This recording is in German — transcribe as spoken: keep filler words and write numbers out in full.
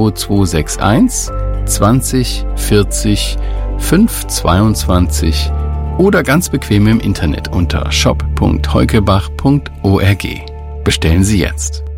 zwei zwei sechs eins zwanzig vierzig fünfhundertzweiundzwanzig oder ganz bequem im Internet unter shop punkt heukebach punkt org. Bestellen Sie jetzt.